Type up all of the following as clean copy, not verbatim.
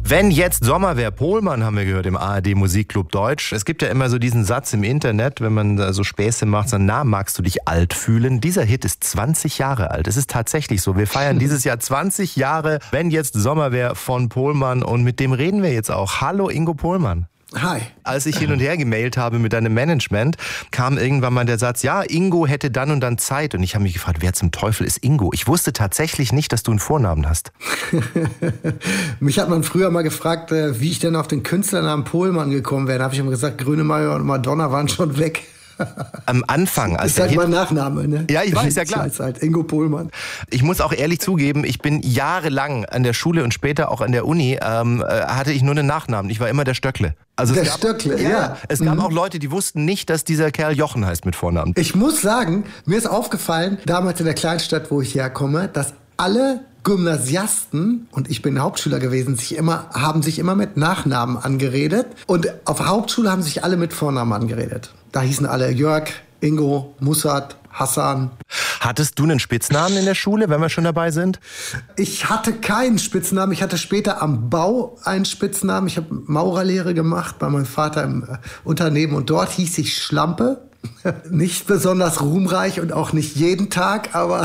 Wenn jetzt Sommer wäre, Pohlmann haben wir gehört im ARD Musikclub Deutsch. Es gibt ja immer so diesen Satz im Internet, wenn man so Späße macht, so, na, magst du dich alt fühlen? Dieser Hit ist 20 Jahre alt. Es ist tatsächlich so. Wir feiern dieses Jahr 20 Jahre, wenn jetzt Sommer wäre, von Pohlmann. Und mit dem reden wir jetzt auch. Hallo Ingo Pohlmann. Hi. Als ich hin und her gemailt habe mit deinem Management, kam irgendwann mal der Satz, ja, Ingo hätte dann und dann Zeit. Und ich habe mich gefragt, wer zum Teufel ist Ingo? Ich wusste tatsächlich nicht, dass du einen Vornamen hast. Mich hat man früher mal gefragt, wie ich denn auf den Künstlernamen Pohlmann gekommen wäre. Da habe ich immer gesagt, Grönemeyer und Madonna waren schon weg. Am Anfang. Als ist halt mein Nachname, ne? Ja, ich weiß, ja klar. Das ist halt Ingo Pohlmann. Ich muss auch ehrlich zugeben, ich bin jahrelang an der Schule und später auch an der Uni, hatte ich nur einen Nachnamen. Ich war immer der Stöckle. Also der Stöckle, ja. Es gab auch Leute, die wussten nicht, dass dieser Kerl Jochen heißt mit Vornamen. Ich muss sagen, mir ist aufgefallen, damals in der Kleinstadt, wo ich herkomme, dass alle Gymnasiasten, und ich bin Hauptschüler gewesen, haben sich immer mit Nachnamen angeredet. Und auf der Hauptschule haben sich alle mit Vornamen angeredet. Da hießen alle Jörg, Ingo, Mussat, Hassan. Hattest du einen Spitznamen in der Schule, wenn wir schon dabei sind? Ich hatte keinen Spitznamen. Ich hatte später am Bau einen Spitznamen. Ich habe Maurerlehre gemacht bei meinem Vater im Unternehmen. Und dort hieß ich Schlampe. Nicht besonders ruhmreich und auch nicht jeden Tag, aber...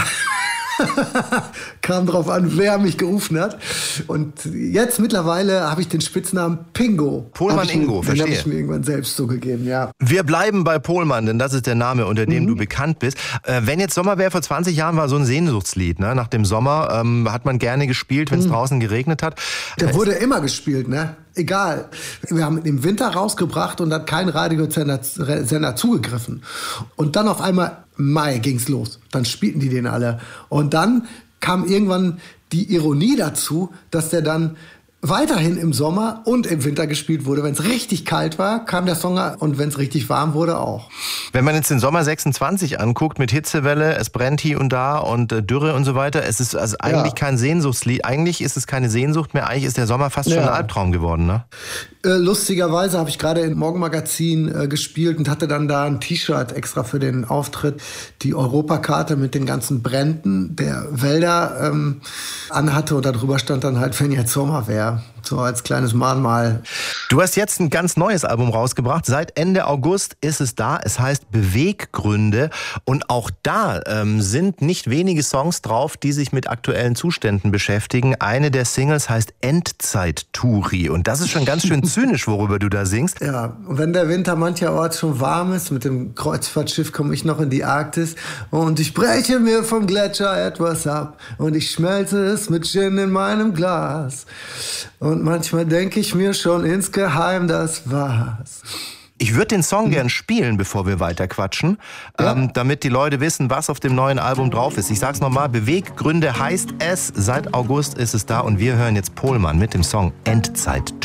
kam drauf an, wer mich gerufen hat. Und jetzt mittlerweile habe ich den Spitznamen Pingo. Pohlmann Ingo, verstehe. Den habe ich mir irgendwann selbst so gegeben, ja. Wir bleiben bei Pohlmann, denn das ist der Name, unter dem du bekannt bist. Wenn jetzt Sommer wäre, vor 20 Jahren war so ein Sehnsuchtslied. Ne? Nach dem Sommer hat man gerne gespielt, wenn es draußen geregnet hat. Der wurde immer gespielt, ne? Egal. Wir haben ihn im Winter rausgebracht und hat kein Radiosender zugegriffen. Und dann auf einmal Mai ging's los. Dann spielten die den alle. Und dann kam irgendwann die Ironie dazu, dass der dann weiterhin im Sommer und im Winter gespielt wurde. Wenn es richtig kalt war, kam der Song, und wenn es richtig warm wurde, auch. Wenn man jetzt den Sommer 26 anguckt mit Hitzewelle, es brennt hier und da und Dürre und so weiter, es ist also eigentlich kein Sehnsuchtslied. Eigentlich ist es keine Sehnsucht mehr. Eigentlich ist der Sommer fast schon ein Albtraum geworden, ne? Lustigerweise habe ich gerade im Morgenmagazin gespielt und hatte dann da ein T-Shirt extra für den Auftritt, die Europakarte mit den ganzen Bränden der Wälder anhatte, und darüber stand dann halt, wenn jetzt Sommer wäre. So als kleines Mahnmal. Du hast jetzt ein ganz neues Album rausgebracht. Seit Ende August ist es da. Es heißt Beweggründe. Und auch da sind nicht wenige Songs drauf, die sich mit aktuellen Zuständen beschäftigen. Eine der Singles heißt Endzeit-Touri. Und das ist schon ganz schön zynisch, worüber du da singst. Ja, und wenn der Winter mancherorts schon warm ist, mit dem Kreuzfahrtschiff komme ich noch in die Arktis. Und ich breche mir vom Gletscher etwas ab. Und ich schmelze es mit Gin in meinem Glas. Und manchmal denke ich mir schon insgeheim, das war's. Ich würde den Song gern spielen, bevor wir weiter quatschen, damit die Leute wissen, was auf dem neuen Album drauf ist. Ich sag's nochmal, Beweggründe heißt es. Seit August ist es da und wir hören jetzt Pohlmann mit dem Song Endzeit-Touri.